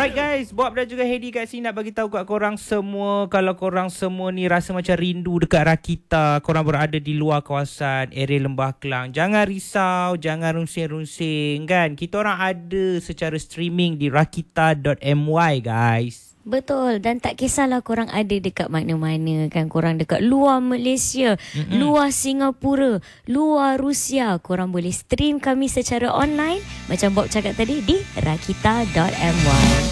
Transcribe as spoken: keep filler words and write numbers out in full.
Alright guys, Bob dan juga Heidi kat sini nak bagi tahu kat korang semua, kalau korang semua ni rasa macam rindu dekat Rakita, korang berada di luar kawasan area Lembah Kelang, jangan risau, jangan runsing-runsing kan. Kita orang ada secara streaming di rakita dot my guys. Betul, dan tak kisahlah korang ada dekat mana-mana kan, korang dekat luar Malaysia, mm-hmm. luar Singapura, luar Rusia, korang boleh stream kami secara online macam Bob cakap tadi di rakita dot my.